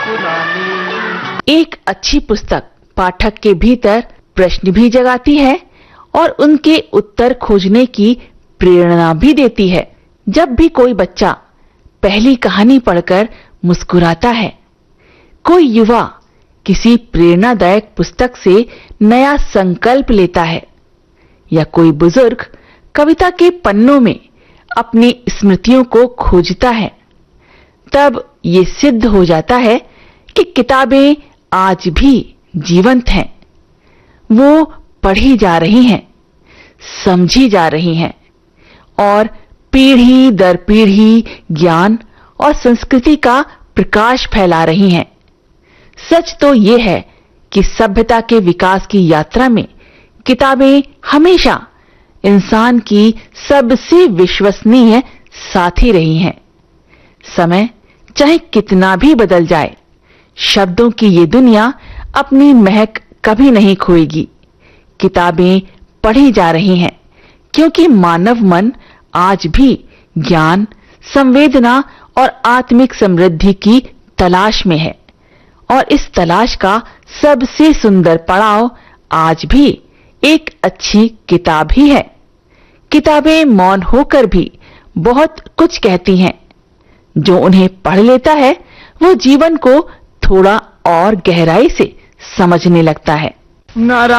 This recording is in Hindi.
सुनानी। एक अच्छी पुस्तक पाठक के भीतर प्रश्न भी जगाती है और उनके उत्तर खोजने की प्रेरणा भी देती है। जब भी कोई बच्चा पहली कहानी पढ़कर मुस्कुराता है, कोई युवा किसी प्रेरणादायक पुस्तक से नया संकल्प लेता है, या कोई बुजुर्ग कविता के पन्नों में अपनी स्मृतियों को खोजता है, तब ये सिद्ध हो जाता है कि किताबें आज भी जीवंत हैं। वो पढ़ी जा रही हैं, समझी जा रही हैं और पीढ़ी दर पीढ़ी ज्ञान और संस्कृति का प्रकाश फैला रही हैं। सच तो ये है कि सभ्यता के विकास की यात्रा में किताबें हमेशा इंसान की सबसे विश्वसनीय साथी रही हैं। समय चाहे कितना भी बदल जाए, शब्दों की ये दुनिया अपनी महक कभी नहीं खोएगी। किताबें पढ़ी जा रही हैं क्योंकि मानव मन आज भी ज्ञान, संवेदना और आत्मिक समृद्धि की तलाश में है, और इस तलाश का सबसे सुंदर पड़ाव आज भी एक अच्छी किताब ही है। किताबें मौन होकर भी बहुत कुछ कहती हैं। जो उन्हें पढ़ लेता है वो जीवन को थोड़ा और गहराई से समझने लगता है। नारा